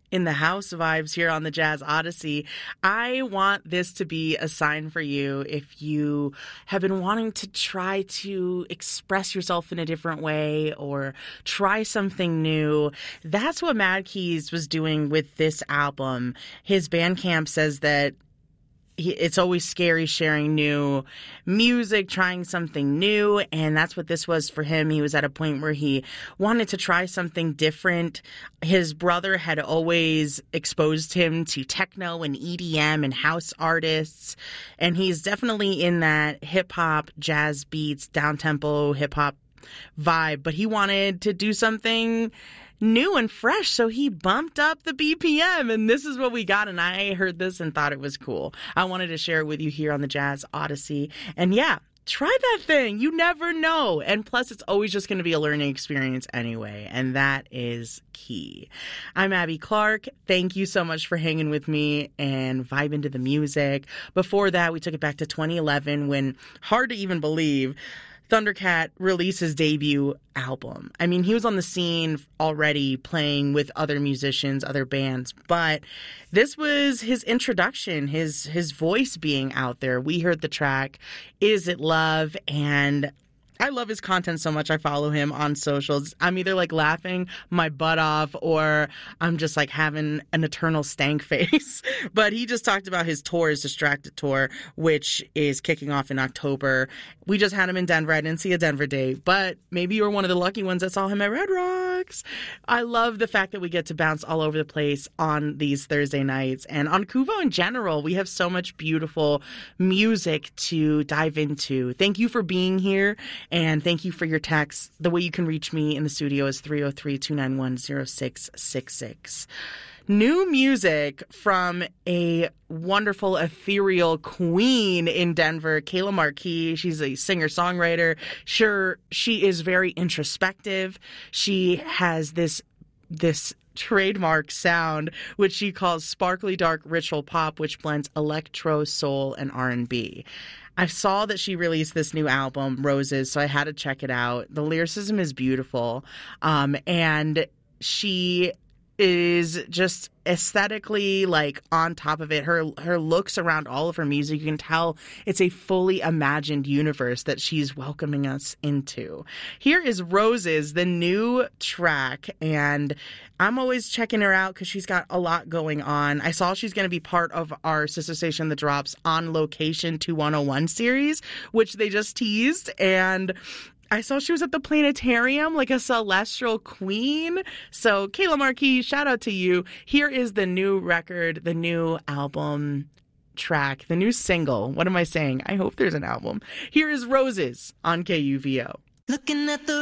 in the house vibes here on the Jazz Odyssey. I want this to be a sign for you if you have been wanting to try to express yourself in a different way or try something new. That's what Mad Keys was doing with this album. His Bandcamp says that it's always scary sharing new music, trying something new, and that's what this was for him. He was at a point where he wanted to try something different. His brother had always exposed him to techno and EDM and house artists, and he's definitely in that hip-hop, jazz beats, down-tempo hip-hop vibe, but he wanted to do something new and fresh, so he bumped up the BPM, and this is what we got, and I heard this and thought it was cool. I wanted to share it with you here on the Jazz Odyssey, and yeah, try that thing. You never know, and plus it's always just going to be a learning experience anyway, and that is key. I'm Abby Clark. Thank you so much for hanging with me and vibing to the music. Before that, we took it back to 2011 when, hard to even believe, Thundercat released his debut album. I mean, he was on the scene already playing with other musicians, other bands, but this was his introduction, his voice being out there. We heard the track, Is It Love? And I love his content so much. I follow him on socials. I'm either like laughing my butt off or I'm just like having an eternal stank face. But he just talked about his tour, his Distracted tour, which is kicking off in October. We just had him in Denver. I didn't see a Denver date, but maybe you were one of the lucky ones that saw him at Red Rocks. I love the fact that we get to bounce all over the place on these Thursday nights. And on Kuvo in general, we have so much beautiful music to dive into. Thank you for being here. And thank you for your texts. The way you can reach me in the studio is 303-291-0666. New music from a wonderful, ethereal queen in Denver, Kayla Marquis. She's a singer-songwriter. Sure, she is very introspective. She has this trademark sound, which she calls sparkly dark ritual pop, which blends electro, soul, and R&B. I saw that she released this new album, Roses, so I had to check it out. The lyricism is beautiful, and she is just aesthetically like on top of it. Her looks around all of her music, you can tell it's a fully imagined universe that she's welcoming us into. Here is Roses, the new track, and I'm always checking her out because she's got a lot going on. I saw she's going to be part of our sister station, The Drops, On Location 2101 series, which they just teased, and I saw she was at the planetarium like a celestial queen. So Kayla Marquis, shout out to you. Here is the new record, the new album track, the new single. What am I saying? I hope there's an album. Here is Roses on KUVO. Looking at the